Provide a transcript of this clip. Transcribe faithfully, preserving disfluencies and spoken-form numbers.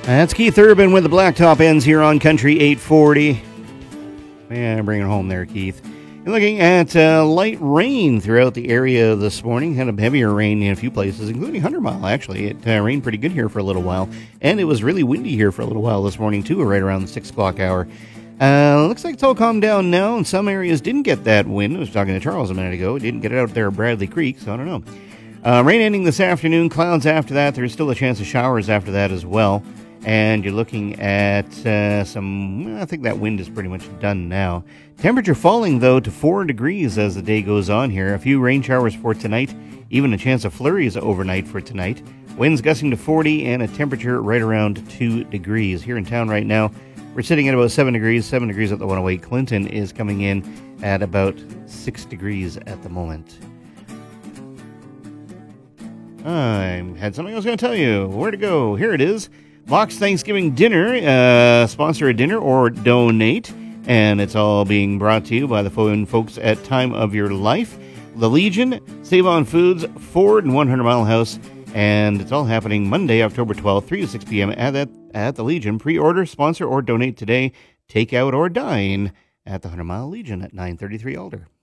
That's Keith Urban with the Blacktop Ends here on Country eight forty. Yeah, bring it home there, Keith. You're looking at uh, light rain throughout the area this morning. Had a heavier rain in a few places, including Hundred Mile, actually. It uh, rained pretty good here for a little while. And it was really windy here for a little while this morning, too, right around the six o'clock hour. Uh, looks like it's all calmed down now, and some areas didn't get that wind. I was talking to Charles a minute ago. It didn't get it out there at Bradley Creek, so I don't know. Uh, rain ending this afternoon, clouds after that. There's still a chance of showers after that as well. And you're looking at uh, some, I think that wind is pretty much done now. Temperature falling, though, to four degrees as the day goes on here. A few rain showers for tonight, even a chance of flurries overnight for tonight. Winds gusting to forty and a temperature right around two degrees. Here in town right now, we're sitting at about seven degrees. seven degrees at the one oh eight. Clinton is coming in at about six degrees at the moment. I had something I was going to tell you. Where to go? Here it is. Mox Thanksgiving Dinner, uh, sponsor a dinner or donate, and it's all being brought to you by the phone folks at Time of Your Life, The Legion, Save On Foods, Ford, and one hundred Mile House, and it's all happening Monday, October twelfth, three to six p.m. at, that, at The Legion. Pre-order, sponsor, or donate today, take out or dine at the one hundred Mile Legion at nine thirty-three Alder.